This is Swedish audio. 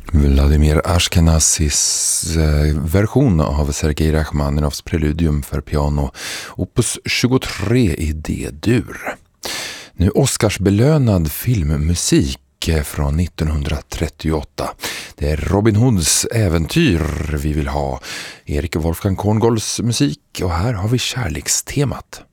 Vladimir Ashkenazis version av Sergej Rachmaninovs preludium för piano, opus 23 i D-dur. Nu Oscarsbelönad filmmusik från 1938. Det är Robin Hoods äventyr vi vill ha. Erik Wolfgang Korngolds musik, och här har vi kärlekstemat.